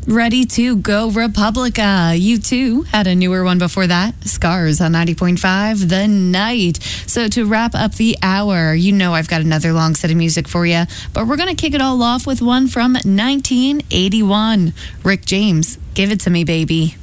Ready to go, Republica. U2 had a newer one before that. Scars on 90.5, The Night. So to wrap up the hour, you know I've got another long set of music for you, but we're going to kick it all off with one from 1981. Rick James, Give It To Me, Baby.